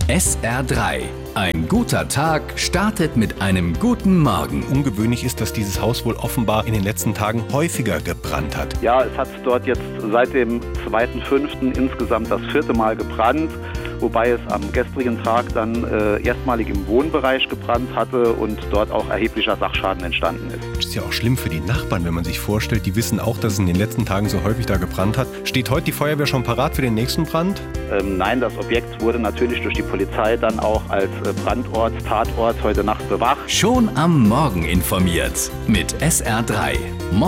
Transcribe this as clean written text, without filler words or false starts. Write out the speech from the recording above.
SR3. Ein guter Tag startet mit einem guten Morgen. Ungewöhnlich ist, dass dieses Haus wohl offenbar in den letzten Tagen häufiger gebrannt hat. Ja, es hat dort jetzt seit dem 2.5. insgesamt das 4. Mal gebrannt, wobei es am gestrigen Tag dann erstmalig im Wohnbereich gebrannt hatte und dort auch erheblicher Sachschaden entstanden ist. Das ist ja auch schlimm für die Nachbarn, wenn man sich vorstellt, die wissen auch, dass es in den letzten Tagen so häufig da gebrannt hat. Steht heute die Feuerwehr schon parat für den nächsten Brand? Nein, das Objekt wurde natürlich durch die Polizei dann auch als Brandort, Tatort heute Nacht bewacht. Schon am Morgen informiert mit SR3.